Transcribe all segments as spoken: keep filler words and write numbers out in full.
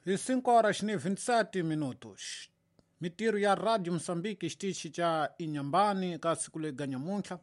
E cinco horas e vinte e sete minutos. Mitiro ya Rádio Moçambique, estichi cha Inhambane, kasikule ganyamuntla.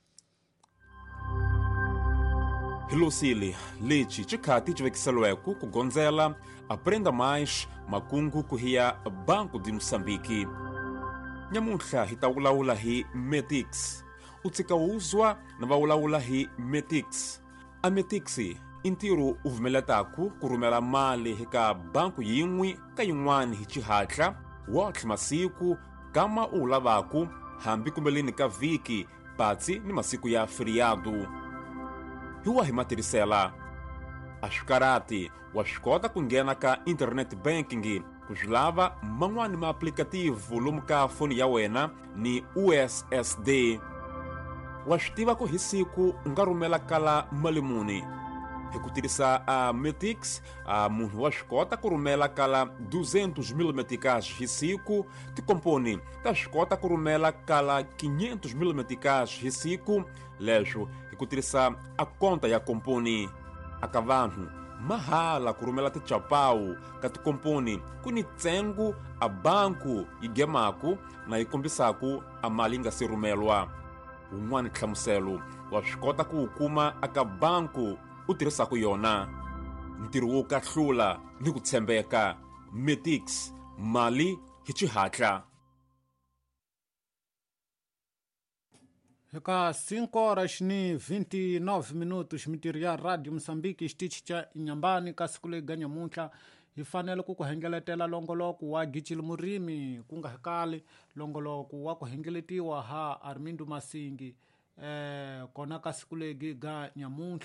Hilosile, leite, chikati chivekiselueku, kugonzela, aprenda mais, makungu kuhia Banco de Moçambique. Nyamuntla hitaulaula hi Metix. Utikauzwa na vaulaula hi Metix. A Metix intiru uvumeletaku kurumela mali hika banku yin'we ka yin'wana hi chihatla wotlhe masiku kama ulavaku hambi kumbeleni ka viki patsi ni masiku ya feriado. Hiwa himatirhisela aswikarati wa swi kota ku nghena ka internet banking ku swi lava man'wani ma aplikativu lomu ka foni ya wena ni U S S D. Wa swi tiva ku hi siku u nga rhumela kala mali muni. Hi ku tirhisa a uh, Metix uh, munhu wa swi kota ku rhumela kala duzentos mil meticais hi siku, tikomponi ta swi kota ku rhumela kala quinhentos mil meticais hi siku, leswo hi ku tirhisa a konta ya komponi. Aka vanhu mahala ku rhumela tichapawu ka tikomponi ku ni tsengu a banku yi gemaku na yi kombisaku a mali yi nga si rhumelwa. Un'wana nhlamuselo wa swi kota ku wu kuma aka banku u tirhisaka yona. Ntirho wo kahlula ni ku tshembeka. Metix, mali hi chihatla. Eka cinco horas e vinte e nove minutos, mitiro ya Rádio Moçambique, estichi cha Inhambane, kasikule ganyamuntla. Hi fanele ku ku hengeletela longoloko wa Gicile Murimi ku nga hekale longoloko wa ku hengeletiwa ha Armindo Masingi eh kona kasikule ga nyamuntla.